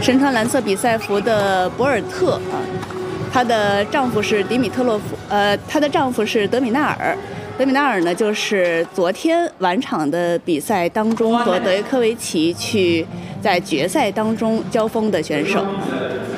身穿蓝色比赛服的博尔特啊，她的丈夫是她的丈夫是德米纳尔。德米纳尔呢，就是昨天晚场的比赛当中和德约科维奇在决赛当中交锋的选手。